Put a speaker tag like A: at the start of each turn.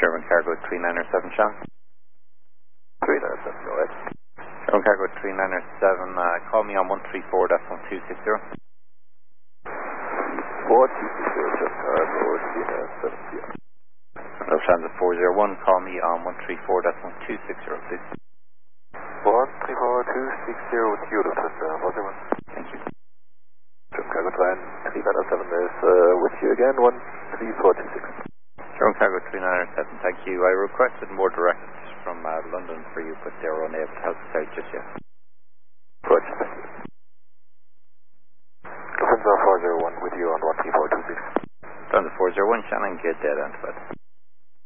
A: German Cargo 3907, Sean.
B: 3907, go ahead.
A: German Cargo 3907, call me on 134.1260.
B: 4260, German Cargo 3970.
A: Lufthansa 401, call me on 134.1260, please.
B: 134.260 with you, Lufthansa 401.
A: Thank you.
B: German Cargo 3907 is with you again, 13426.
A: German Cargo 3907, thank you. I requested more direct from London for you, but they were unable to help us out just yet.
B: Roger, thank you. Lufthansa 401 with you on 13426.
A: Lufthansa 401, Shannon, get dead end,